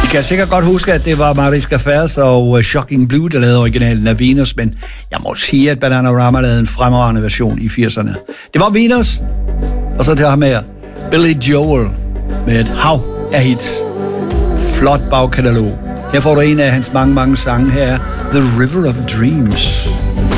I kan sikkert godt huske, at det var Mariska Ferz og Shocking Blue, der lavede originalen af Venus, men jeg må sige, at Bananarama lavede en fremragende version i 80'erne. Det var Venus, og så til ham her, Billy Joel, med et hav af hits. Flot bagkatalog. Her får du en af hans mange sange her, The River of Dreams.